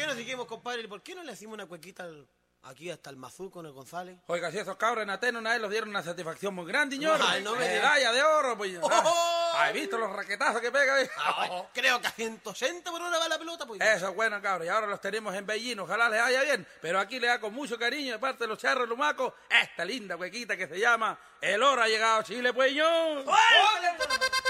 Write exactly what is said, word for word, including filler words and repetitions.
qué no seguimos, compadre? ¿Por qué no le hacemos una cuequita al, aquí hasta el Mazú con el González? Oiga, si esos cabros en Atenas una vez los dieron una satisfacción muy grande, señor. Ay, no me Medalla de oro, pues. ¡Oh! ¿Has visto los raquetazos que pega? Eh? Ay, creo que a ciento ochenta por hora va la pelota, pues. Eso es bueno, cabros. Y ahora los tenemos en Beijing. Ojalá les vaya bien. Pero aquí le da con mucho cariño de parte de los charros lumacos esta linda cuequita que se llama El Oro ha llegado a Chile, pues, señor. ¡Oye!